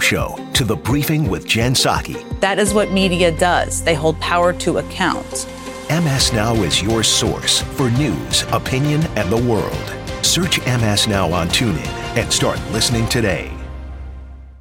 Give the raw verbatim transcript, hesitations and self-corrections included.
Show to The Briefing with Jen Psaki. That is what media does. They hold power to account. M S Now is your source for news, opinion, and the world. Search M S Now on TuneIn and start listening today.